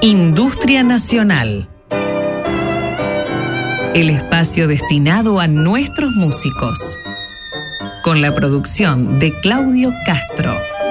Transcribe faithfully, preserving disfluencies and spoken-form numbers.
Industria Nacional. El espacio destinado a nuestros músicos. Con la producción de Claudio Castro.